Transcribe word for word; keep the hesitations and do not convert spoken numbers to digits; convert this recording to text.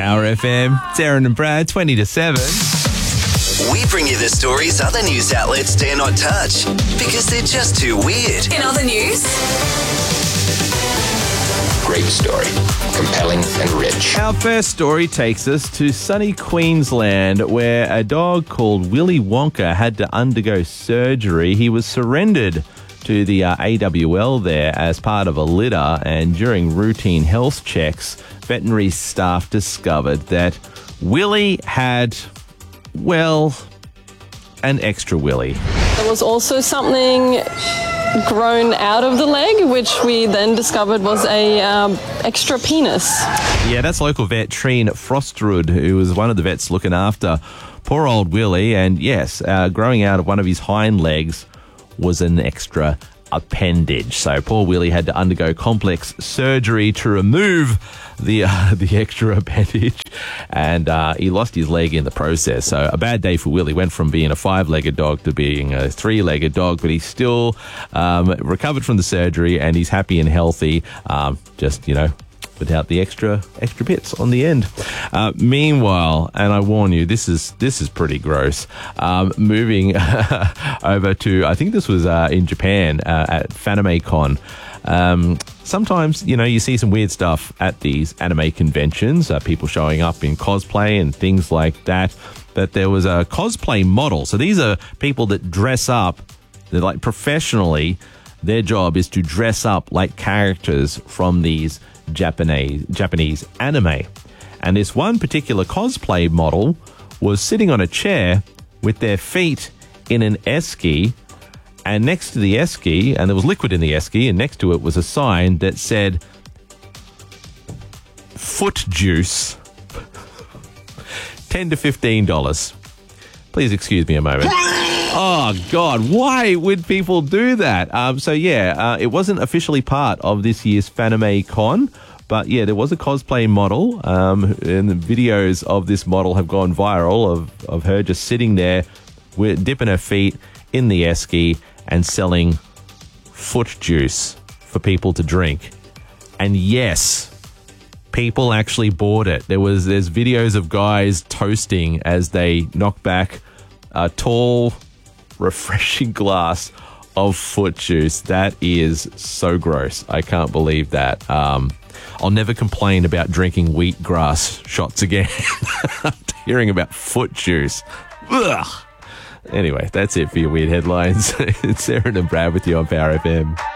Power F M, it's Aaron and Brad, twenty to seven. We bring you the stories other news outlets dare not touch because they're just too weird. In other news, Great story. Compelling and rich. Our first story takes us to sunny Queensland, where a dog called Willy Wonka had to undergo surgery. He was surrendered to the uh, A W L there as part of a litter, and during routine health checks, veterinary staff discovered that Willy had, well, an extra willy. There was also something grown out of the leg, which we then discovered was a um, extra penis. Yeah, that's local vet Trine Frostrud, who was one of the vets looking after poor old Willy, and yes, uh, growing out of one of his hind legs was an extra appendage. So poor Willy had to undergo complex surgery to remove the uh, the extra appendage, and uh, he lost his leg in the process. So a bad day for Willy. Went from being a five-legged dog to being a three-legged dog, but he's still um, recovered from the surgery, and he's happy and healthy. Um, just, you know, without the extra extra bits on the end. Uh, meanwhile, and I warn you, this is this is pretty gross. Um, moving over to, I think this was uh, in Japan uh, at FanimeCon. Um, sometimes, you know, you see some weird stuff at these anime conventions, uh, people showing up in cosplay and things like that. But there was a cosplay model. So these are people that dress up, they're like professionally, their job is to dress up like characters from these Japanese Japanese anime. And this one particular cosplay model was sitting on a chair with their feet in an esky, and next to the esky, and there was liquid in the esky, and next to it was a sign that said foot juice, ten to fifteen dollars. Please excuse me a moment. Oh, God, why would people do that? Um, so, yeah, uh, it wasn't officially part of this year's FanimeCon, but, yeah, there was a cosplay model, um, and the videos of this model have gone viral of, of her just sitting there, with, dipping her feet in the esky and selling foot juice for people to drink. And, yes, people actually bought it. There was There's videos of guys toasting as they knock back a tall, refreshing glass of foot juice. That is so gross. I can't believe that. Um, I'll never complain about drinking wheatgrass shots again. After hearing about foot juice. Ugh. Anyway, that's it for your weird headlines. It's Aaron and Brad with you on Power F M.